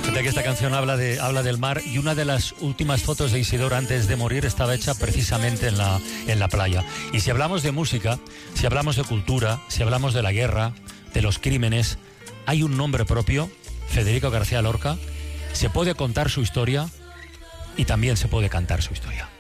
De que esta canción habla del mar, y una de las últimas fotos de Isidoro antes de morir estaba hecha precisamente en la playa. Y si hablamos de música, si hablamos de cultura, si hablamos de la guerra, de los crímenes, hay un nombre propio, Federico García Lorca. Se puede contar su historia y también se puede cantar su historia.